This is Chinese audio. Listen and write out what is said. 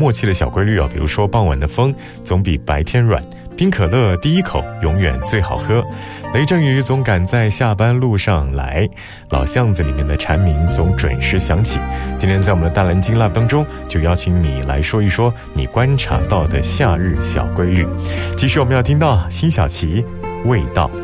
默契的小规律比如说傍晚的风总比白天软，冰可乐第一口永远最好喝，雷阵雨总赶在下班路上来，老巷子里面的蝉鸣总准时响起。今天在我们的大蓝鲸 Live 当中，就邀请你来说一说你观察到的夏日小规律。继续我们要听到辛晓琪味道。